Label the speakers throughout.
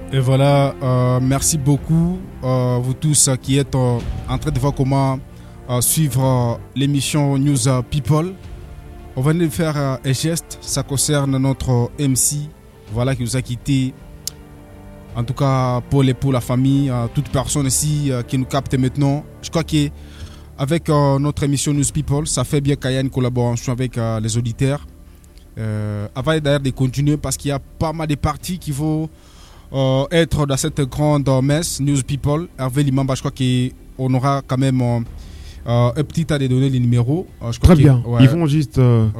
Speaker 1: Et voilà, merci beaucoup vous tous qui êtes en train de voir comment suivre l'émission News People. On va de faire un geste, ça concerne notre MC, voilà, qui nous a quittés. En tout cas, pour la famille, toute personne ici qui nous capte maintenant. Je crois qu'avec notre émission News People, ça fait bien qu'il y ait une collaboration avec les auditeurs. Avant d'ailleurs de continuer, parce qu'il y a pas mal de parties qui vont être dans cette grande messe News People. Hervé Limamba, je crois qu'on aura quand même un petit tas de donner les numéros.
Speaker 2: Très bien. Ouais. Ils vont juste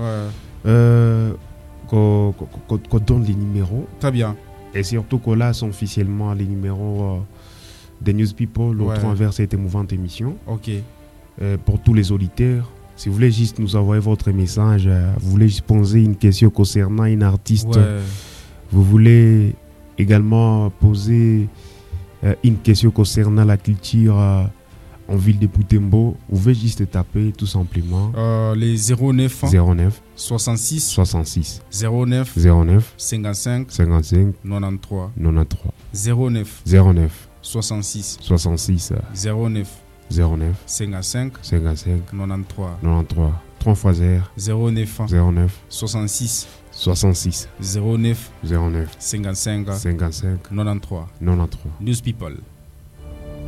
Speaker 2: qu'on donne les numéros.
Speaker 1: Très bien.
Speaker 2: Et surtout qu'on lance officiellement les numéros des News People au travers cette émouvante émission.
Speaker 1: Ok.
Speaker 2: Pour tous les auditeurs, si vous voulez juste nous envoyer votre message, vous voulez juste poser une question concernant une artiste, vous voulez également poser une question concernant la culture en ville de Butembo, vous pouvez juste taper tout simplement
Speaker 1: les 09
Speaker 2: 66
Speaker 1: 66 09 55
Speaker 2: 93 09
Speaker 1: 66 09 55
Speaker 2: 93 3 fois 0
Speaker 1: 09
Speaker 2: 66
Speaker 1: 09
Speaker 2: 55
Speaker 1: 93
Speaker 2: 93
Speaker 1: News People.